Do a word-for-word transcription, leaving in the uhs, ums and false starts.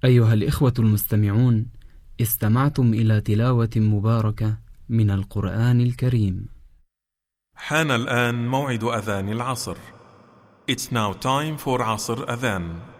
أيها الإخوة المستمعون، استمعتم إلى تلاوة مباركة من القرآن الكريم. حان الآن موعد أذان العصر. It's now time for عصر أذان.